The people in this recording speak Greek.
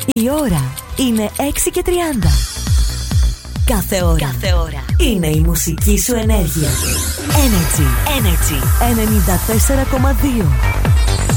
Η ώρα είναι 6:30. Κάθε ώρα είναι η μουσική σου ενέργεια. Energy 94,2.